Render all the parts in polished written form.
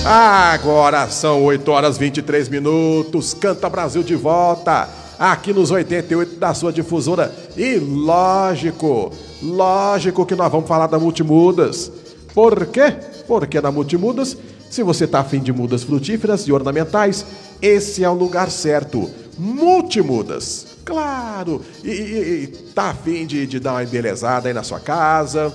Agora são 8 horas 23 minutos. Canta Brasil de volta aqui nos 88 da sua difusora. E lógico que nós vamos falar da Multimudas. Por quê? Porque na Multimudas, se você tá afim de mudas frutíferas e ornamentais, esse é o lugar certo. Multimudas, claro. E tá afim de dar uma embelezada aí na sua casa?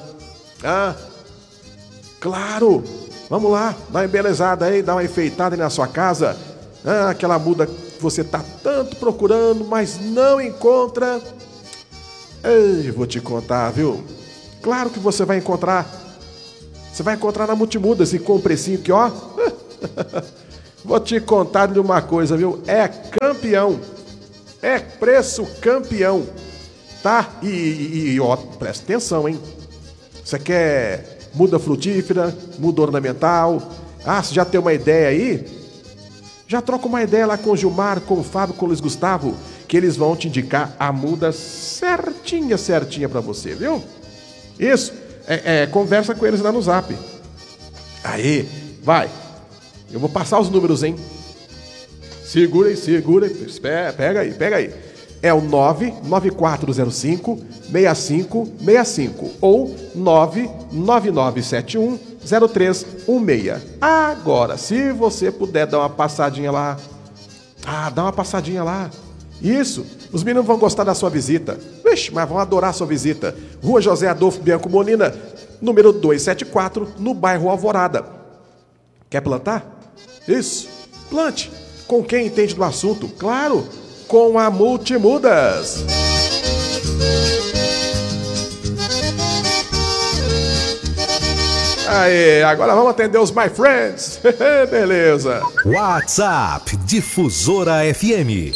Claro. Vamos lá, dá uma embelezada aí, dá uma enfeitada aí na sua casa. Aquela muda que você tá tanto procurando, mas não encontra. Eu vou te contar, viu? Claro que você vai encontrar. Você vai encontrar na Multimudas e com um precinho que, ó. Vou te contar de uma coisa, viu? É campeão. É preço campeão. Tá? E ó, presta atenção, hein? Você quer muda frutífera, muda ornamental? Você já tem uma ideia aí? Já troca uma ideia lá com o Gilmar, com o Fábio, com o Luiz Gustavo, que eles vão te indicar a muda certinha pra você, viu? Isso, conversa com eles lá no Zap. Aí, vai. Eu vou passar os números, hein? Segura aí, pega aí. É o 99405-6565 ou 99971-0316. Agora, se você puder dar uma passadinha lá. Dá uma passadinha lá. Isso, os meninos vão gostar da sua visita. Vixe, mas vão adorar a sua visita. Rua José Adolfo Bianco Molina, número 274, no bairro Alvorada. Quer plantar? Isso, plante. Com quem entende do assunto? Claro, com a Multimudas. Aí, agora vamos atender os My Friends. Beleza. WhatsApp Difusora FM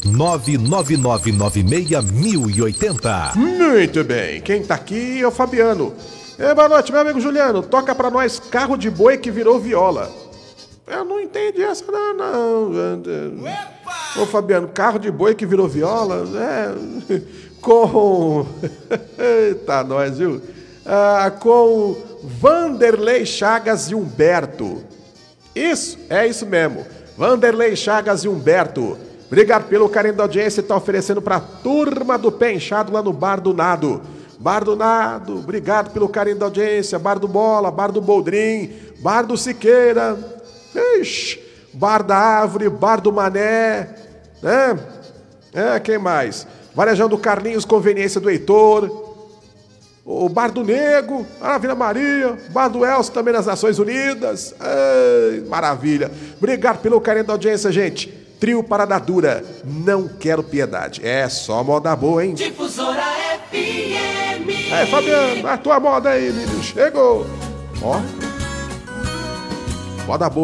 999961080. Muito bem, quem tá aqui é o Fabiano. Boa noite, meu amigo Juliano. Toca pra nós Carro de Boi que virou viola. Eu não entendi essa não. Ô Fabiano, Carro de Boi que virou viola? Com... Eita, nós, viu? Com Vanderlei Chagas e Humberto. Isso, é isso mesmo. Vanderlei Chagas e Humberto. Obrigado pelo carinho da audiência. Tá oferecendo pra turma do Pé Inchado lá no Bar do Nado. Bar do Nado, obrigado pelo carinho da audiência. Bar do Bola, Bar do Boldrin, Bar do Siqueira, Bar da Árvore, Bar do Mané, né? Quem mais? Varejão do Carlinhos, Conveniência do Heitor, o Bar do Nego, a Vila Maria, Bar do Elcio também nas Nações Unidas. Maravilha. Obrigado pelo carinho da audiência, gente. Trio Parada Dura, não quero piedade. É só moda boa, hein? Difusora FM. Fabiano, a tua moda aí, menino. Chegou. Ó. Moda boa.